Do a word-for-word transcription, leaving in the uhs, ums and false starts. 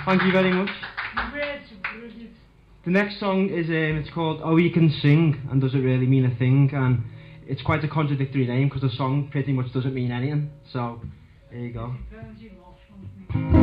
Thank you very much. The next song is um, it's called Oh You Can Sing and Does It Really Mean a Thing, and it's quite a contradictory name because the song pretty much doesn't mean anything. So there you go.